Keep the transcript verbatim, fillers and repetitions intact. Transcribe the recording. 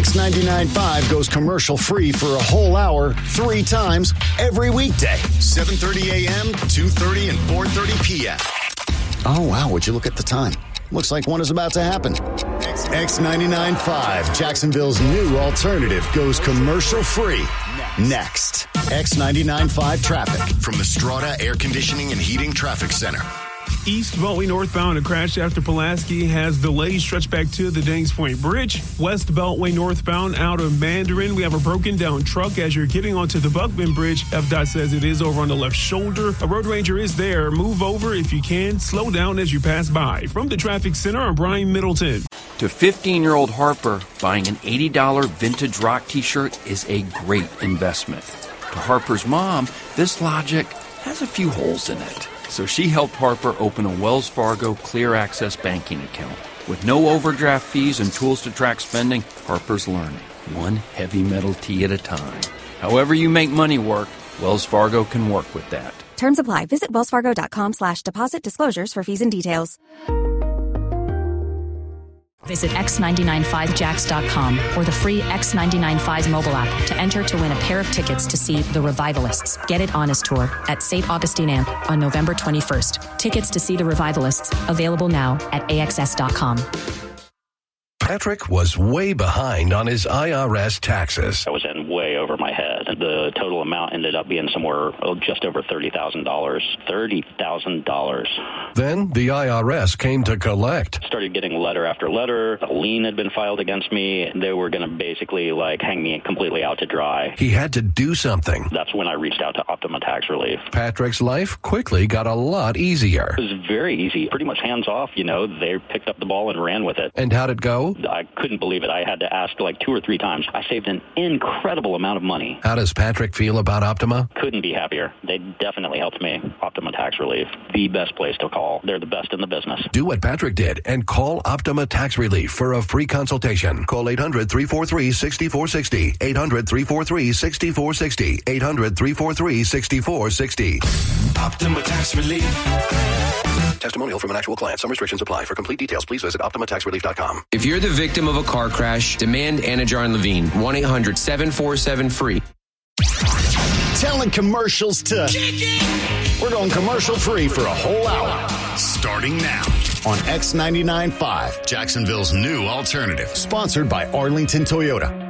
X ninety-nine point five goes commercial-free for a whole hour, three times, every weekday. seven thirty a.m., two thirty, and four thirty p.m. Oh, wow, would you look at the time? Looks like one is about to happen. X ninety-nine point five, Jacksonville's new alternative, goes commercial-free. Next. X ninety-nine point five traffic from the Strata Air Conditioning and Heating Traffic Center. East Beltway northbound, a crash after Pulaski has delays stretched back to the Dings Point Bridge. West Beltway northbound out of Mandarin, we have a broken down truck as you're getting onto the Buckman Bridge. F DOT says it is over on the left shoulder. A road ranger is there. Move over if you can. Slow down as you pass by. From the traffic center, I'm Brian Middleton. To fifteen-year-old Harper, buying an eighty dollars vintage rock t-shirt is a great investment. To Harper's mom, this logic has a few holes in it. So she helped Harper open a Wells Fargo Clear Access banking account. With no overdraft fees and tools to track spending, Harper's learning, one heavy metal tee at a time. However you make money work, Wells Fargo can work with that. Terms apply. Visit wellsfargo.com slash deposit disclosures for fees and details. Visit X nine nine five jacks dot com or the free X nine nine five mobile app to enter to win a pair of tickets to see The Revivalists Get It Honest Tour at Saint Augustine Amp on November twenty-first. Tickets to see The Revivalists available now at A X S dot com. Patrick was way behind on his I R S taxes. I was in way over my head. The total amount ended up being somewhere oh, just over thirty thousand dollars. thirty thousand dollars. Then the I R S came to collect. Started getting letter after letter. A lien had been filed against me. They were going to basically like hang me completely out to dry. He had to do something. That's when I reached out to Optima Tax Relief. Patrick's life quickly got a lot easier. It was very easy. Pretty much hands off, you know. They picked up the ball and ran with it. And how'd it go? I couldn't believe it. I had to ask like two or three times. I saved an incredible amount of money. How does Patrick feel about Optima? Couldn't be happier. They definitely helped me. Optima Tax Relief, the best place to call. They're the best in the business. Do what Patrick did and call Optima Tax Relief for a free consultation. Call eight hundred, three four three, six four six zero. eight hundred, three four three, six four six zero. eight hundred, three four three, six four six zero. Optima Tax Relief. Testimonial from an actual client. Some restrictions apply. For complete details, please visit optima tax relief dot com. If you're the victim of a car crash, demand Anajar and Levine. one eight hundred, seven four seven, free. Telling commercials to... We're going commercial free for a whole hour. Starting now on X ninety-nine point five, Jacksonville's new alternative. Sponsored by Arlington Toyota.